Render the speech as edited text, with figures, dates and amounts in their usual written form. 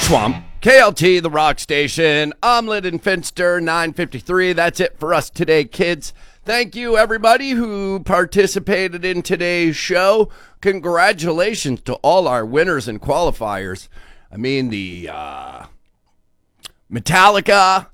Swamp. KLT, the rock station. Omelet and Finster, 953. That's it for us today, kids. Thank you, everybody who participated in today's show. Congratulations to all our winners and qualifiers. I mean, the Metallica,